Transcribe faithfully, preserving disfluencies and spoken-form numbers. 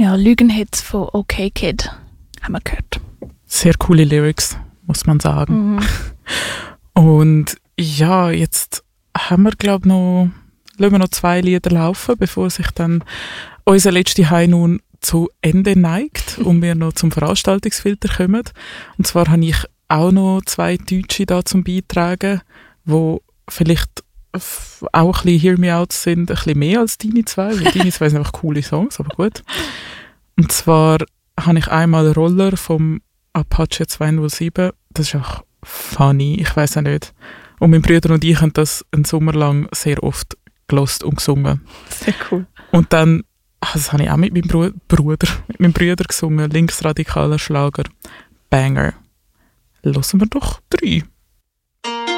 Ja, Lügenhits von OK Kid haben wir gehört. Sehr coole Lyrics, muss man sagen. Mhm. Und ja, jetzt haben wir, glaube ich, noch, lassen wir noch zwei Lieder laufen, bevor sich dann unser letzter High nun zu Ende neigt und wir noch zum Veranstaltungsfilter kommen. Und zwar habe ich auch noch zwei Deutsche da zum Beitragen, die vielleicht auch ein bisschen Hear Me Out sind, ein bisschen mehr als deine zwei, weil deine zwei sind einfach coole Songs, aber gut. Und zwar habe ich einmal Roller vom Apache zwei null sieben, das ist auch funny, ich weiss auch nicht. Und mein Bruder und ich haben das einen Sommer lang sehr oft gelost und gesungen. Sehr cool. Und dann, das habe ich auch mit meinem Bru- Bruder, mit meinem Bruder gesungen, linksradikaler Schlager, Banger. Hören wir doch drei.